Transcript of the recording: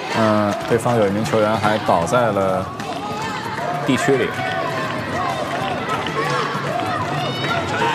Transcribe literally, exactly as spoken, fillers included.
嗯，对方有一名球员还倒在了地区里。